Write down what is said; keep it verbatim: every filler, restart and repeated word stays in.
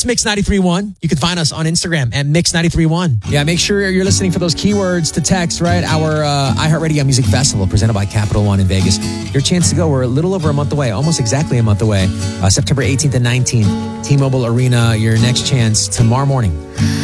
It's Mix ninety-three point one. You can find us on Instagram at Mix ninety-three point one. Yeah, make sure you're listening for those keywords to text, right? Our uh, iHeartRadio Music Festival presented by Capital One in Vegas. Your chance to go. We're a little over a month away, almost exactly a month away. Uh, September eighteenth and nineteenth, T-Mobile Arena. Your next chance tomorrow morning.